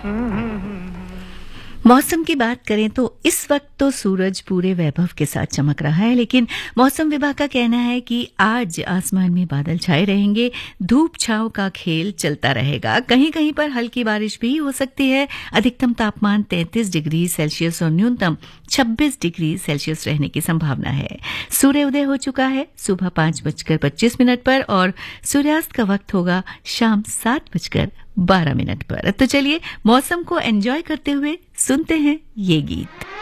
मौसम की बात करें तो इस वक्त तो सूरज पूरे वैभव के साथ चमक रहा है, लेकिन मौसम विभाग का कहना है कि आज आसमान में बादल छाए रहेंगे, धूप छांव का खेल चलता रहेगा, कहीं कहीं पर हल्की बारिश भी हो सकती है। अधिकतम तापमान 33 डिग्री सेल्सियस और न्यूनतम 26 डिग्री सेल्सियस रहने की संभावना है। सूर्योदय हो चुका है सुबह 5:25 पर और सूर्यास्त का वक्त होगा शाम 7:12 पर। तो चलिए मौसम को एंजॉय करते हुए सुनते हैं ये गीत।